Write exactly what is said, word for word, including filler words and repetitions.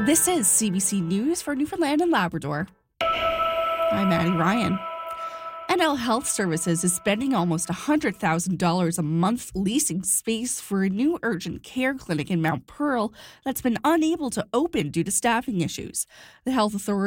This is C B C News for Newfoundland and Labrador. I'm Maddie Ryan. N L Health Services is spending almost one hundred thousand dollars a month leasing space for a new urgent care clinic in Mount Pearl that's been unable to open due to staffing issues. The health authority